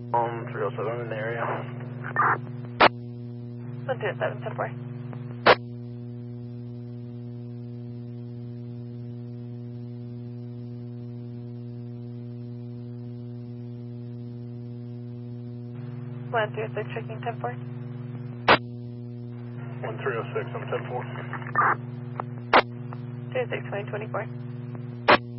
307 in the area. 107, 10-4. One 306, checking 10-4. 1306 on 10-4. 26, 2024.